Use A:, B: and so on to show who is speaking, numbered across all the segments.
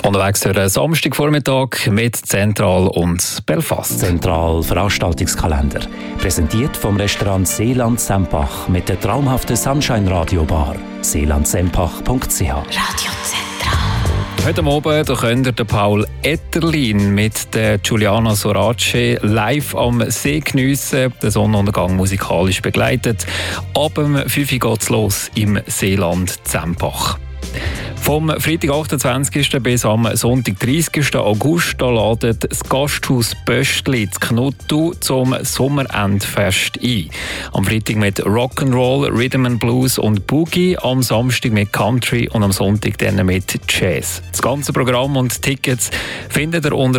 A: Unterwegs für einen Samstagvormittag mit Zentral und Belfast.
B: Zentral Veranstaltungskalender. Präsentiert vom Restaurant Seeland Sempach mit der traumhaften Sunshine Radio Bar. seelandsempach.ch.
C: Radio Zentral.
A: Heute Abend könnt ihr den Paul Etterlin mit der Giuliana Sorace live am See geniessen. Den Sonnenuntergang musikalisch begleitet. Ab dem 5 Uhr geht's los im Seeland Sempach. Vom Freitag 28. bis am Sonntag 30. August ladet das Gasthaus Böstli zu Knuttu zum Sommerendfest ein. Am Freitag mit Rock'n'Roll, Rhythm and Blues und Boogie, am Samstag mit Country und am Sonntag dann mit Jazz. Das ganze Programm und Tickets findet ihr unter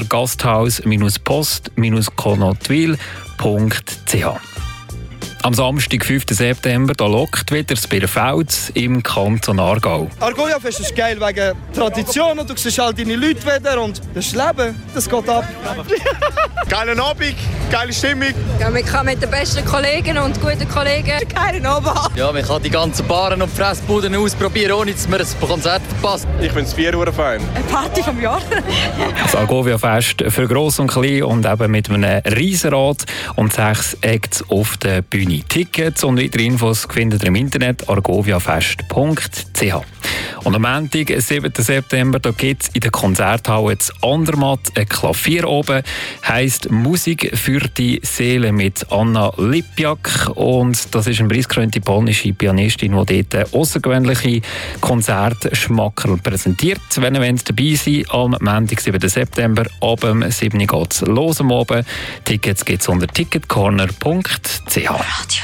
A: gasthaus-post-konotwil.ch. Am Samstag, 5. September, da lockt wieder das Birfeld im Kanton Aargau.
D: Argoia-Fest ist geil wegen Tradition und du siehst all deine Leute wieder und das Leben, das geht ab.
E: Geilen Abend, geile Stimmung.
F: Ja, man kann mit den besten Kollegen und guten Kollegen keinen Abend haben.
G: Ja, man kann die ganzen Baren und Fressbuden ausprobieren, ohne dass man ein Konzert verpasst.
E: Ich finde das Bier fein.
F: Eine Party vom Jahr.
A: Das Argovia-Fest für Gross und Klein und eben mit einem Riesenrad und 6 Acts auf der Bühne. Tickets und weitere Infos findet ihr im Internet argoviafest.ch. Und am Montag, 7. September, da gibt es in der Konzerthalle zu Andermatt ein Klavier oben. Heisst Musik für die Seele mit Anna Lipjak. Und das ist eine preisgekrönte polnische Pianistin, die dort außergewöhnliche Konzertschmackerl präsentiert. Wenn ihr dabei seid, am Montag, 7. September, ab dem 7. geht es los am Abend. Tickets gibt es unter ticketcorner.ch.